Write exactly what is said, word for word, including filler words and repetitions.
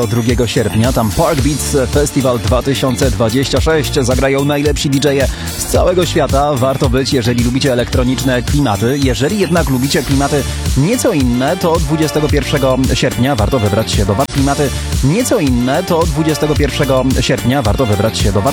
drugiego sierpnia, tam Park Beats Festival dwa tysiące dwudziesty szósty. Zagrają najlepsi didżeje z całego świata. Warto być, jeżeli lubicie elektroniczne klimaty. Jeżeli jednak lubicie klimaty nieco inne, to dwudziestego pierwszego sierpnia warto wybrać się do Klimaty nieco inne, to dwudziestego pierwszego sierpnia warto wybrać się do